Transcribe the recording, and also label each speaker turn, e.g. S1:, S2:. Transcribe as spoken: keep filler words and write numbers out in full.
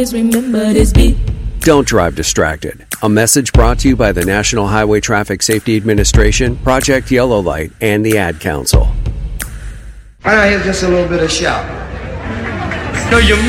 S1: remember this beat.
S2: Don't drive distracted. A message brought to you by the National Highway Traffic Safety Administration, Project Yellow Light, and the Ad Council.
S3: Why don't I hear just a little bit of shout?
S4: No, you